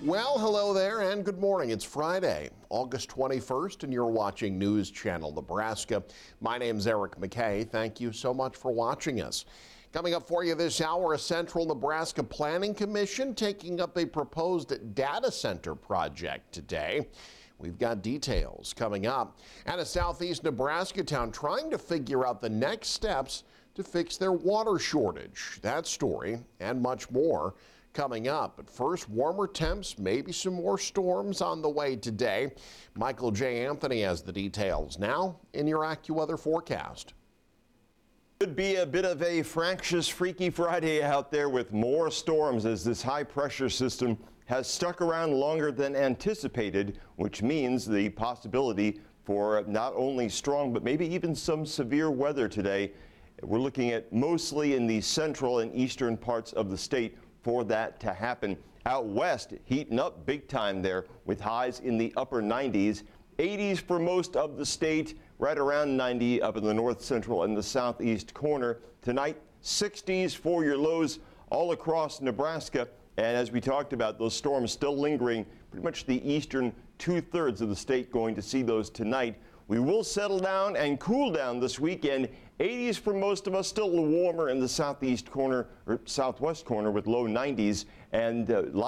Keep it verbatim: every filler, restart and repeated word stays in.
Well, hello there and good morning. It's Friday, August twenty-first, and you're watching News Channel Nebraska. My name's Eric McKay. Thank you so much for watching us. Coming up for you this hour, a Central Nebraska Planning Commission taking up a proposed data center project today. We've got details coming up. And a southeast Nebraska town trying to figure out the next steps to fix their water shortage. That story and much more coming up. But first, warmer temps, maybe some more storms on the way today. Michael J. Anthony has the details now in your AccuWeather forecast. Could be a bit of a fractious, freaky Friday out there with more storms as this high pressure system has stuck around longer than anticipated, which means the possibility for not only strong but maybe even some severe weather today. We're looking at mostly in the central and eastern parts of the state for that to happen. Out west, heating up big time there with highs in the upper nineties, eighties for most of the state, right around ninety up in the north central and the southeast corner. Tonight, sixties for your lows all across Nebraska. And as we talked about, those storms still lingering, pretty much the eastern two-thirds of the state going to see those tonight. We will settle down and cool down this weekend. eighties for most of us, still a little warmer in the southeast corner or southwest corner with low nineties, and uh,